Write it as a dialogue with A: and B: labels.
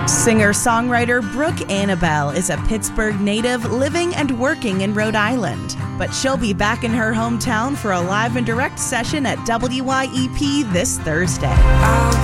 A: Singer-songwriter Brooke Annabelle is a Pittsburgh native living and working in Rhode Island. But she'll be back in her hometown for a live and direct session at WYEP this Thursday.